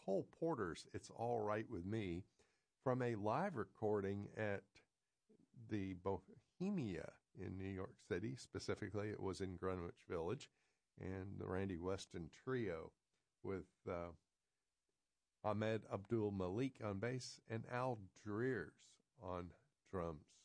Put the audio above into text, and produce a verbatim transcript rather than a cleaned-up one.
Cole Porter's It's All Right With Me from a live recording at the Bohemia in New York City. Specifically, it was in Greenwich Village, and the Randy Weston Trio with uh, Ahmed Abdul Malik on bass and Al Dreers on drums.